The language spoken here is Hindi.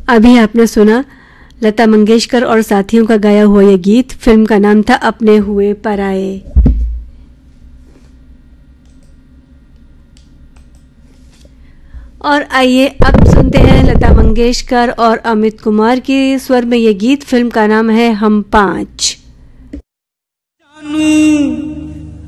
अभी आपने सुना लता मंगेशकर और साथियों का गाया हुआ यह गीत। फिल्म का नाम था अपने हुए पराए। और आइए अब सुनते हैं लता मंगेशकर और अमित कुमार के स्वर में यह गीत। फिल्म का नाम है हम पांच।